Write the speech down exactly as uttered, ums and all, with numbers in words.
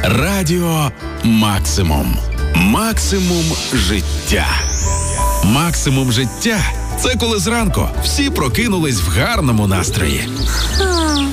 Радіо Максимум. Максимум життя. Максимум життя – це коли зранку всі прокинулись в гарному настрої.